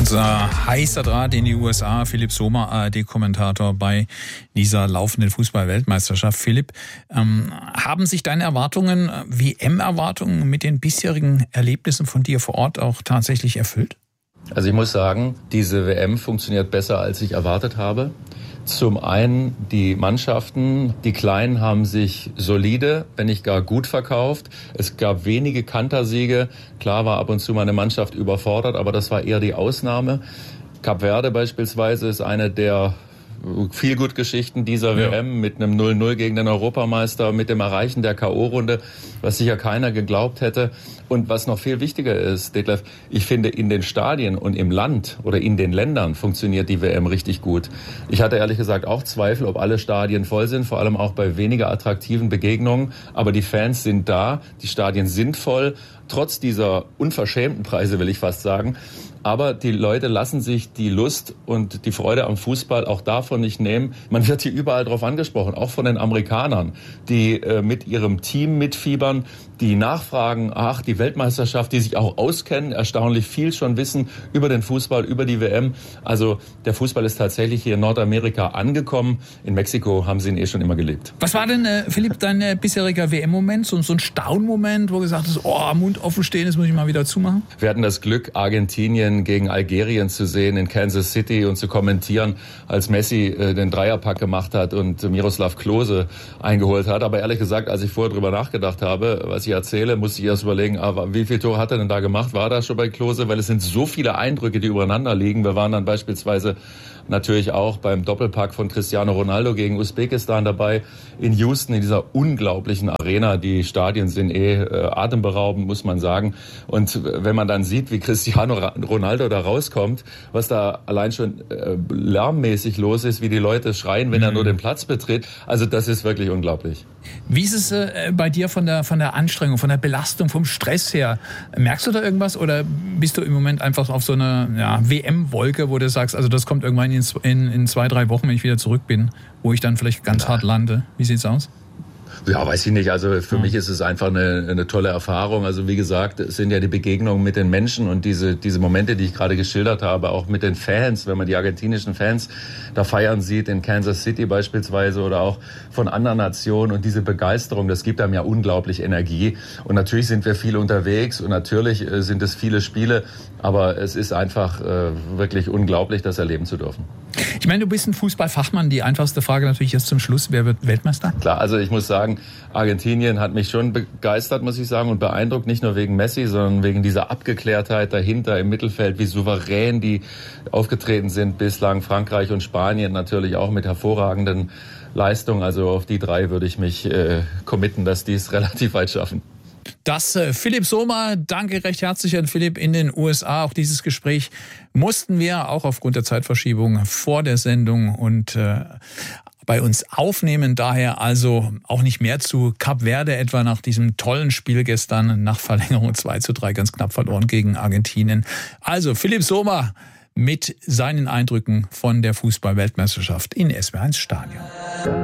Unser heißer Draht in die USA, Philipp Sohmer, ARD-Kommentator bei dieser laufenden Fußball-Weltmeisterschaft. Philipp, haben sich deine Erwartungen, WM-Erwartungen mit den bisherigen Erlebnissen von dir vor Ort auch tatsächlich erfüllt? Also ich muss sagen, diese WM funktioniert besser, als ich erwartet habe. Zum einen die Mannschaften, die Kleinen haben sich solide, wenn nicht gar gut verkauft. Es gab wenige Kantersiege. Klar war ab und zu mal eine Mannschaft überfordert, aber das war eher die Ausnahme. Kap Verde beispielsweise ist eine der Feelgood-Geschichten dieser WM mit einem 0-0 gegen den Europameister, mit dem Erreichen der K.O.-Runde, was sicher keiner geglaubt hätte. Und was noch viel wichtiger ist, Detlef, ich finde, in den Stadien und im Land oder in den Ländern funktioniert die WM richtig gut. Ich hatte ehrlich gesagt auch Zweifel, ob alle Stadien voll sind, vor allem auch bei weniger attraktiven Begegnungen. Aber die Fans sind da, die Stadien sind voll, trotz dieser unverschämten Preise, will ich fast sagen. Aber die Leute lassen sich die Lust und die Freude am Fußball auch davon nicht nehmen. Man wird hier überall drauf angesprochen, auch von den Amerikanern, die mit ihrem Team mitfiebern, die nachfragen, ach, die Weltmeisterschaft, die sich auch auskennen, erstaunlich viel schon wissen über den Fußball, über die WM. Also der Fußball ist tatsächlich hier in Nordamerika angekommen. In Mexiko haben sie ihn schon immer gelebt. Was war denn, Philipp, dein bisheriger WM-Moment, so ein Staunmoment, wo du gesagt hast, oh, Mund offen stehen, das muss ich mal wieder zumachen? Wir hatten das Glück, Argentinien gegen Algerien zu sehen in Kansas City und zu kommentieren, als Messi den Dreierpack gemacht hat und Miroslav Klose eingeholt hat. Aber ehrlich gesagt, als ich vorher drüber nachgedacht habe, was ich erzähle, musste ich erst überlegen, aber wie viel Tore hat er denn da gemacht? War das schon bei Klose? Weil es sind so viele Eindrücke, die übereinander liegen. Wir waren dann beispielsweise natürlich auch beim Doppelpack von Cristiano Ronaldo gegen Usbekistan dabei in Houston, in dieser unglaublichen Arena. Die Stadien sind atemberaubend, muss man sagen. Und wenn man dann sieht, wie Cristiano Ronaldo da rauskommt, was da allein schon lärmmäßig los ist, wie die Leute schreien, wenn er nur den Platz betritt, also das ist wirklich unglaublich. Wie ist es bei dir von der Anstrengung, von der Belastung, vom Stress her? Merkst du da irgendwas oder bist du im Moment einfach auf so einer WM-Wolke, wo du sagst, also das kommt irgendwann in 2-3 Wochen, wenn ich wieder zurück bin, wo ich dann vielleicht ganz hart lande? Wie sieht's aus? Ja, weiß ich nicht. Also für mich ist es einfach eine tolle Erfahrung. Also wie gesagt, es sind ja die Begegnungen mit den Menschen und diese Momente, die ich gerade geschildert habe, auch mit den Fans, wenn man die argentinischen Fans da feiern sieht, in Kansas City beispielsweise oder auch von anderen Nationen und diese Begeisterung, das gibt einem ja unglaublich Energie. Und natürlich sind wir viel unterwegs und natürlich sind es viele Spiele, aber es ist einfach wirklich unglaublich, das erleben zu dürfen. Ich meine, du bist ein Fußballfachmann. Die einfachste Frage natürlich jetzt zum Schluss. Wer wird Weltmeister? Klar, also ich muss sagen, Argentinien hat mich schon begeistert, muss ich sagen, und beeindruckt, nicht nur wegen Messi, sondern wegen dieser Abgeklärtheit dahinter im Mittelfeld, wie souverän die aufgetreten sind bislang. Frankreich und Spanien natürlich auch mit hervorragenden Leistungen. Also auf die 3 würde ich mich committen, dass die es relativ weit schaffen. Das Philipp Sohmer, danke recht herzlich an Philipp in den USA. Auch dieses Gespräch mussten wir auch aufgrund der Zeitverschiebung vor der Sendung und bei uns aufnehmen. Daher also auch nicht mehr zu Kap Verde, etwa nach diesem tollen Spiel gestern nach Verlängerung 2-3 ganz knapp verloren gegen Argentinien. Also Philipp Sohmer mit seinen Eindrücken von der Fußball-Weltmeisterschaft in SWR1 Stadion.